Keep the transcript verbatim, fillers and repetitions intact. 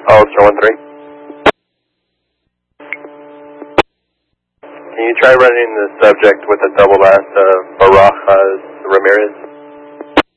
Hollister one three. Can you try running the subject with a double blast of Barajas Ramirez?